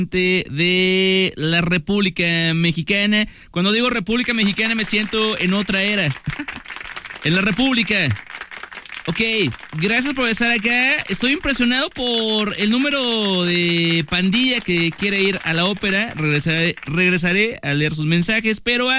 de la República Mexicana. Cuando digo República Mexicana me siento en otra era. En la República. Ok, gracias por estar acá. Estoy impresionado por el número de pandilla que quiere ir a la ópera. Regresaré a leer sus mensajes, pero